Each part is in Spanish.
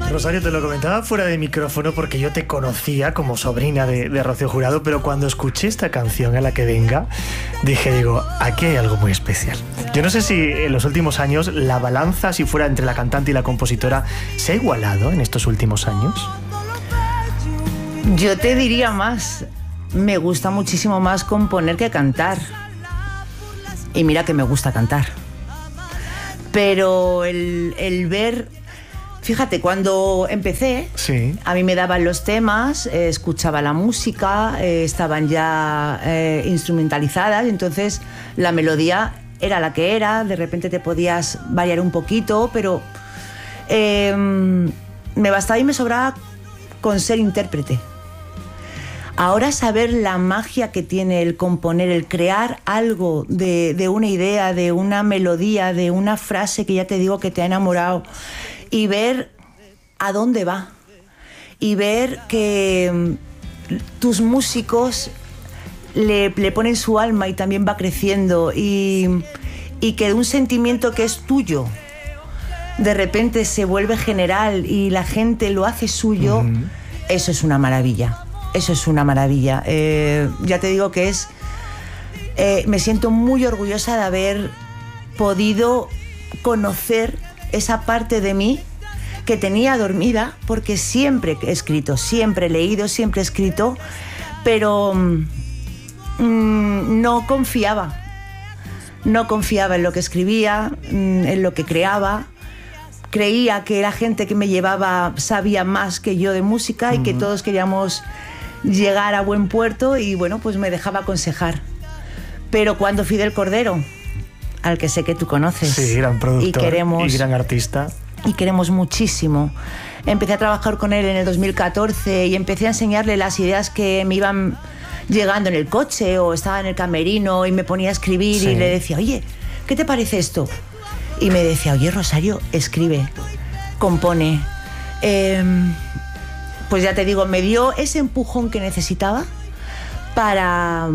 Rosario, te lo comentaba fuera de micrófono porque yo te conocía como sobrina de Rocío Jurado, pero cuando escuché esta canción, A la que venga, digo, aquí hay algo muy especial. Yo no sé si en los últimos años la balanza, si fuera entre la cantante y la compositora, se ha igualado en estos últimos años. Yo te diría más, me gusta muchísimo más componer que cantar. Y mira que me gusta cantar. Pero el ver... Fíjate, cuando empecé, sí, a mí me daban los temas, escuchaba la música, estaban ya instrumentalizadas, entonces la melodía era la que era, de repente te podías variar un poquito, pero me bastaba y me sobraba con ser intérprete. Ahora saber la magia que tiene el componer, el crear algo de una idea, de una melodía, de una frase que ya te digo que te ha enamorado, y ver a dónde va, y ver que tus músicos le ponen su alma y también va creciendo, y que un sentimiento que es tuyo de repente se vuelve general y la gente lo hace suyo, eso es una maravilla. Eso es una maravilla. Ya te digo que me siento muy orgullosa de haber podido conocer esa parte de mí que tenía dormida, porque siempre he escrito, siempre he leído, siempre he escrito, pero no confiaba. No confiaba en lo que escribía, en lo que creaba. Creía que la gente que me llevaba sabía más que yo de música y que todos queríamos llegar a buen puerto, y bueno, pues me dejaba aconsejar. Pero cuando Fidel Cordero, al que sé que tú conoces, sí, gran productor y gran artista, y queremos muchísimo, empecé a trabajar con él en el 2014 y empecé a enseñarle las ideas que me iban llegando en el coche, o estaba en el camerino y me ponía a escribir, sí, y le decía, oye, ¿qué te parece esto? Y me decía, oye, Rosario, escribe, compone. Pues ya te digo, me dio ese empujón que necesitaba para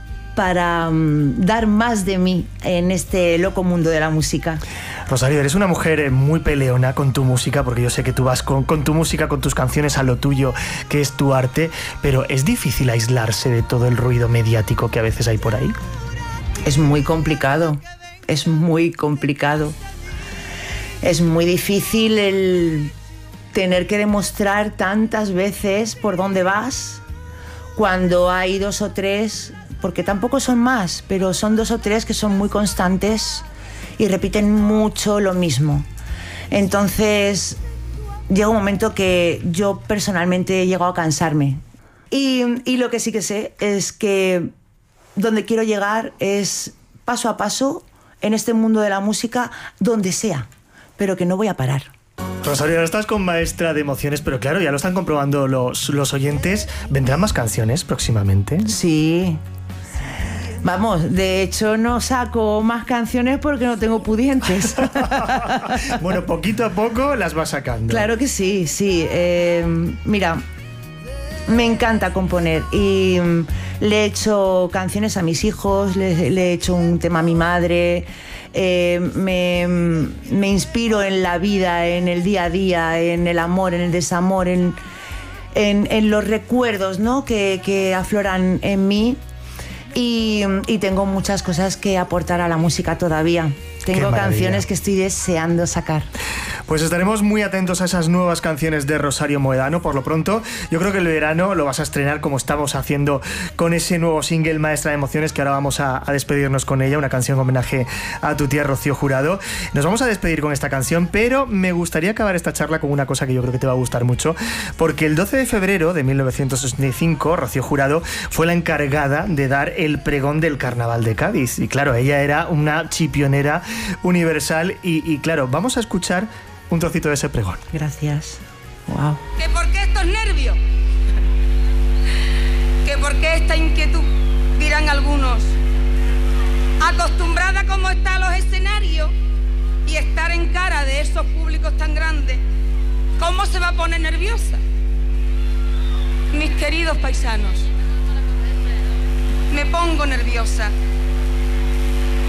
dar más de mí en este loco mundo de la música. Rosario, eres una mujer muy peleona con tu música, porque yo sé que tú vas con tu música, con tus canciones, a lo tuyo, que es tu arte, pero ¿es difícil aislarse de todo el ruido mediático que a veces hay por ahí? Es muy complicado, es muy complicado. Es muy difícil el tener que demostrar tantas veces por dónde vas, cuando hay dos o tres, porque tampoco son más, pero son dos o tres que son muy constantes y repiten mucho lo mismo. Entonces llega un momento que yo personalmente he llegado a cansarme. Y lo que sí que sé es que donde quiero llegar es paso a paso en este mundo de la música, donde sea, pero que no voy a parar. Rosario, ahora estás con Maestra de Emociones, pero claro, ya lo están comprobando los oyentes. ¿Vendrán más canciones próximamente? Sí. Vamos, de hecho no saco más canciones porque no tengo pudientes. Bueno, poquito a poco las vas sacando. Claro que sí, sí. Mira, me encanta componer y le he hecho canciones a mis hijos, le he hecho un tema a mi madre. Me inspiro en la vida, en el día a día, en el amor, en el desamor, en los recuerdos, ¿no?, que afloran en mí, y tengo muchas cosas que aportar a la música todavía. Tengo canciones que estoy deseando sacar. Pues estaremos muy atentos a esas nuevas canciones de Rosario Mohedano. Por lo pronto, yo creo que el verano lo vas a estrenar, como estamos haciendo con ese nuevo single, Maestra de Emociones, que ahora vamos a despedirnos con ella, una canción homenaje a tu tía Rocío Jurado. Nos vamos a despedir con esta canción, pero me gustaría acabar esta charla con una cosa que yo creo que te va a gustar mucho, porque el 12 de febrero de 1965, Rocío Jurado fue la encargada de dar el pregón del Carnaval de Cádiz. Y claro, ella era una chipionera universal y claro, vamos a escuchar un trocito de ese pregón. Gracias. Wow. ¿Que por qué estos nervios? ¿Que por qué esta inquietud? Dirán algunos. Acostumbrada como está a los escenarios y estar en cara de esos públicos tan grandes, ¿cómo se va a poner nerviosa? Mis queridos paisanos, me pongo nerviosa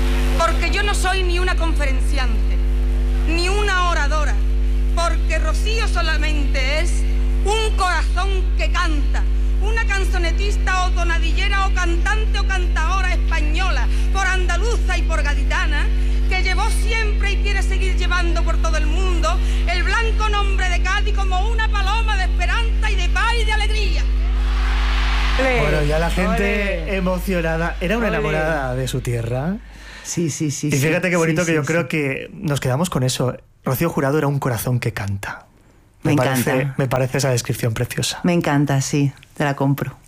porque yo no soy ni una conferenciante, ni una oradora, porque Rocío Rocío solamente es un corazón que canta, una canzonetista o tonadillera o cantante o cantadora española, por andaluza y por gaditana, que llevó siempre y quiere seguir llevando por todo el mundo el blanco nombre de Cádiz como una paloma de esperanza y de paz y de alegría. Bueno, ya la gente emocionada. Era una enamorada de su tierra. Sí. Y fíjate qué bonito que yo creo que nos quedamos con eso. Rocío Jurado era un corazón que canta. Me encanta. Me parece esa descripción preciosa. Me encanta, sí, te la compro.